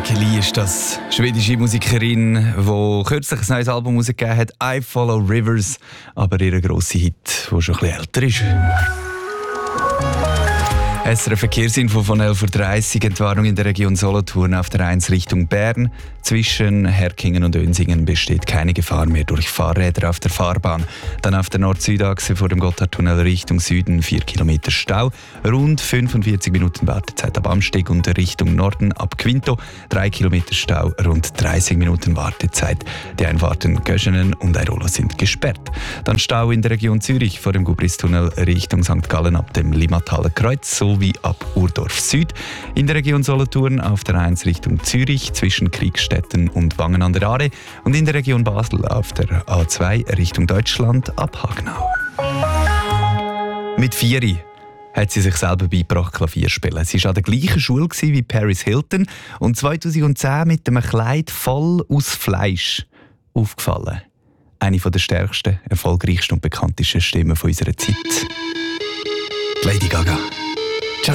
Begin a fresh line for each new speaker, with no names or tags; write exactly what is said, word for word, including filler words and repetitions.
Annemieke Lee ist das, schwedische Musikerin, die kürzlich ein neues Album herausgegeben hat, «I Follow Rivers», aber ihr grosser Hit, der schon ein bisschen älter ist. S R F Verkehrsinfo von elf Uhr dreißig, Entwarnung in der Region Solothurn auf der eins Richtung Bern. Zwischen Herkingen und Önsingen besteht keine Gefahr mehr durch Fahrräder auf der Fahrbahn. Dann auf der Nord-Süd-Achse vor dem Gotthardtunnel Richtung Süden vier Kilometer Stau, rund fünfundvierzig Minuten Wartezeit ab Amsteg und Richtung Norden ab Quinto, drei Kilometer Stau, rund dreißig Minuten Wartezeit. Die Einfahrten Göschenen und Airolo sind gesperrt. Dann Stau in der Region Zürich vor dem Gubristunnel Richtung Sankt Gallen ab dem Limmataler Kreuz sowie ab Urdorf Süd. In der Region Solothurn auf der eins Richtung Zürich zwischen Kriegstetten und Wangen an der Aare und in der Region Basel auf der A zwei Richtung Deutschland ab Hagenau. Mit vier hat sie sich selber beigebracht, Klavier spielen. Sie war an der gleichen Schule wie Paris Hilton und zweitausendzehn mit einem Kleid voll aus Fleisch aufgefallen. Eine der stärksten, erfolgreichsten und bekanntesten Stimmen unserer Zeit. Lady Gaga.